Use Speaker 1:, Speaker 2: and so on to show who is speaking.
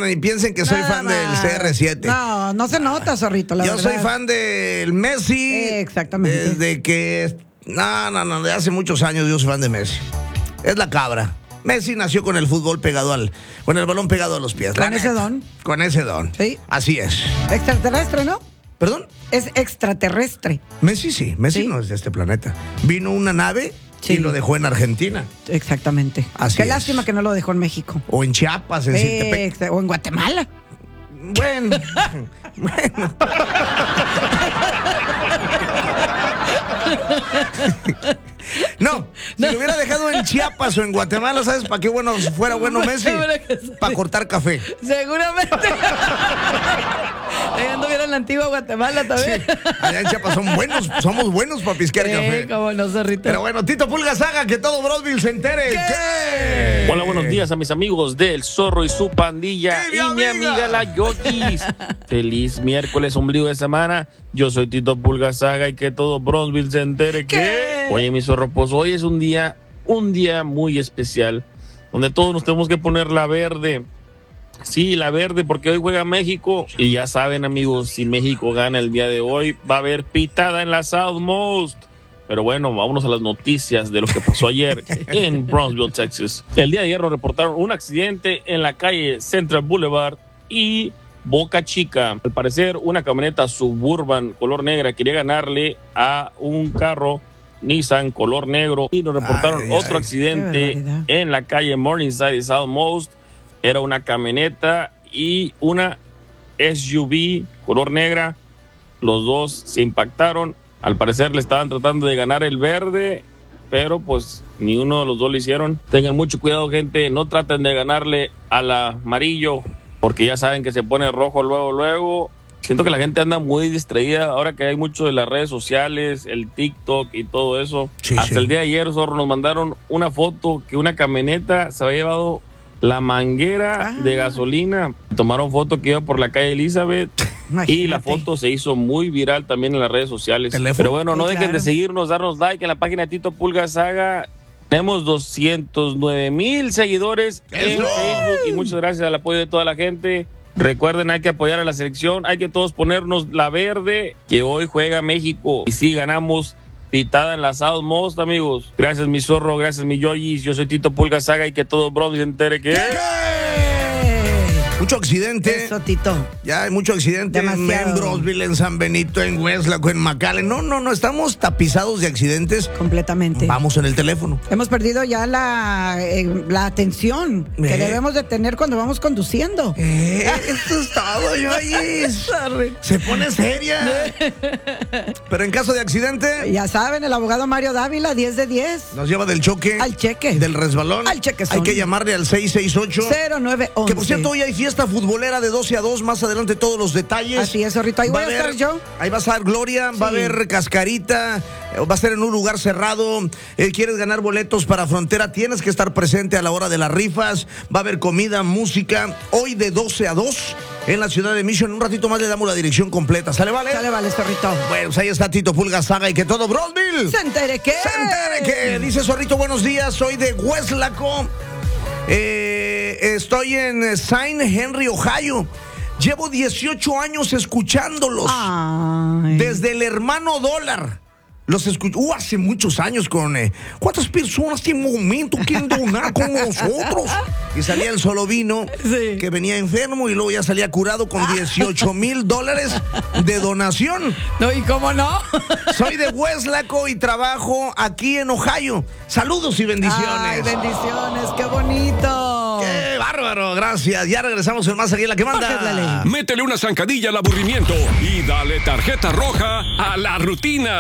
Speaker 1: y piensen que soy fan del CR7.
Speaker 2: No, no se nota, zorrito, la verdad.
Speaker 1: Yo soy fan del Messi.
Speaker 2: Exactamente.
Speaker 1: Desde que... No, de hace muchos años yo soy fan de Messi. Es la cabra. Messi nació con el fútbol pegado con el balón pegado a los pies.
Speaker 2: ¿Con ese don?
Speaker 1: Con ese don.
Speaker 2: Sí.
Speaker 1: Así es.
Speaker 2: Extraterrestre, ¿no?
Speaker 1: ¿Perdón?
Speaker 2: Es extraterrestre.
Speaker 1: Messi sí. Messi no es de este planeta. Vino una nave y lo dejó en Argentina.
Speaker 2: Exactamente. Qué lástima que no lo dejó en México.
Speaker 1: O en Chiapas, en Siltepec.
Speaker 2: O en Guatemala.
Speaker 1: Bueno. No, si lo hubiera dejado en Chiapas o en Guatemala, ¿sabes para qué fuera bueno Messi? Para cortar café.
Speaker 2: Seguramente. Ahí anduviera en la antigua Guatemala también.
Speaker 1: Sí, allá en Chiapas somos buenos para piscar café.
Speaker 2: Cómo no, zorrito.
Speaker 1: Pero bueno, Tito Pulga Saga, que todo Brosville se entere. ¿Qué?
Speaker 3: Hola, buenos días a mis amigos del Zorro y su pandilla y mi amiga la Yoquis. Feliz miércoles, ombligo de semana. Yo soy Tito Pulga Saga y que todo Brosville se entere. ¿Qué? Oye, mi zorro, pues hoy es un día muy especial, donde todos nos tenemos que poner la verde. Sí, la verde, porque hoy juega México. Y ya saben, amigos, si México gana el día de hoy, va a haber pitada en la Southmost. Pero bueno, vámonos a las noticias de lo que pasó ayer en Brownsville, Texas. El día de ayer nos reportaron un accidente en la calle Central Boulevard y Boca Chica. Al parecer, una camioneta Suburban color negra quería ganarle a un carro Nissan color negro y nos reportaron otro accidente en la calle Morningside y Southmost. Era una camioneta y una SUV color negra. Los dos se impactaron. Al parecer le estaban tratando de ganar el verde, pero pues ni uno de los dos lo hicieron. Tengan mucho cuidado, gente. No traten de ganarle al amarillo, porque ya saben que se pone rojo luego. Siento que la gente anda muy distraída ahora que hay mucho de las redes sociales, el TikTok y todo eso. Hasta el día de ayer, Zorro, nos mandaron una foto que una camioneta se había llevado la manguera de gasolina. Tomaron foto que iba por la calle Elizabeth. Imagínate. Y la foto se hizo muy viral también en las redes sociales. Pero bueno, no dejen de seguirnos, darnos like en la página de Tito Pulga Saga. Tenemos 209,000 seguidores en Facebook y muchas gracias al apoyo de toda la gente. Recuerden, hay que apoyar a la selección, hay que todos ponernos la verde, que hoy juega México. Y si ganamos, pitada en la Southmost, amigos. Gracias, mi zorro, gracias, mi yoyis. Yo soy Tito Pulga Saga y que todo Brody se entere que...
Speaker 1: Mucho accidente.
Speaker 2: Eso, Tito.
Speaker 1: Ya hay mucho accidente en Brosville, en San Benito, en Weslaco, en McAllen. No, estamos tapizados de accidentes.
Speaker 2: Completamente.
Speaker 1: Vamos en el teléfono.
Speaker 2: Hemos perdido ya la atención que debemos de tener cuando vamos conduciendo.
Speaker 1: Esto es todo, Yoyis. Se pone seria. Pero en caso de accidente...
Speaker 2: Ya saben, el abogado Mario Dávila, 10 de 10.
Speaker 1: Nos lleva del choque.
Speaker 2: Al cheque.
Speaker 1: Del resbalón.
Speaker 2: Al cheque.
Speaker 1: Hay que llamarle al 668-0911. Que por cierto, hoy hay fiesta futbolera de 12 a 2. Más adelante todos los detalles.
Speaker 2: Así es, Zorrito. Ahí voy a estar yo.
Speaker 1: Ahí va a estar Gloria, va a haber cascarita, va a ser en un lugar cerrado. ¿Quieres ganar boletos para Frontera? Tienes que estar presente a la hora de las rifas. Va a haber comida, música. Hoy de 12 a 2 en la ciudad de Mission. Un ratito más le damos la dirección completa. ¿Sale, vale?
Speaker 2: Sale, vale, Zorrito.
Speaker 1: Bueno, pues ahí está Tito Pulga Saga y que todo Brosville
Speaker 2: se entere que.
Speaker 1: Dice Zorrito, buenos días, soy de Weslaco. Estoy en Saint Henry, Ohio. Llevo 18 años escuchándolos. Desde el hermano dólar. Los escucho hace muchos años con... ¿Cuántas personas en momento quieren donar con nosotros? Y salía el solo vino, que venía enfermo y luego ya salía curado con $18,000 de donación.
Speaker 2: No, ¿y cómo no?
Speaker 1: Soy de Weslaco y trabajo aquí en Ohio. Saludos y bendiciones.
Speaker 2: Ay, bendiciones, qué bonito.
Speaker 1: Qué bárbaro, gracias. Ya regresamos en Más Aquí en la que manda.
Speaker 4: Métele una zancadilla al aburrimiento y dale tarjeta roja a la rutina.